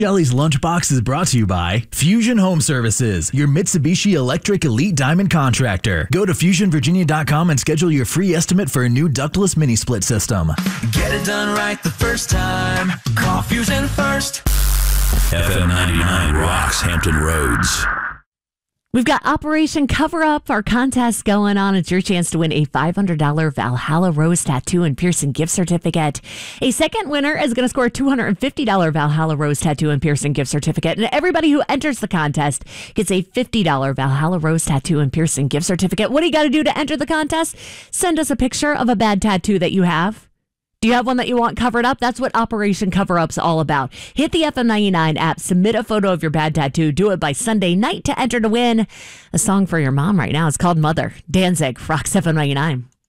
Yelly's Lunchbox is brought to you by Fusion Home Services, your Mitsubishi Electric Elite Diamond contractor. Go to FusionVirginia.com and schedule your free estimate for a new ductless mini split system. Get it done right the first time. Call Fusion first. FM 99 rocks Hampton Roads. We've got Operation Cover Up, our contest going on. It's your chance to win a $500 Valhalla Rose Tattoo and Piercing gift certificate. A second winner is going to score a $250 Valhalla Rose Tattoo and Piercing gift certificate. And everybody who enters the contest gets a $50 Valhalla Rose Tattoo and Piercing gift certificate. What do you got to do to enter the contest? Send us a picture of a bad tattoo that you have. Do you have one that you want covered up? That's what Operation Cover Up's all about. Hit the FM99 app, submit a photo of your bad tattoo, do it by Sunday night to enter to win. A song for your mom right now is called Mother. Danzig, Rocks FM99.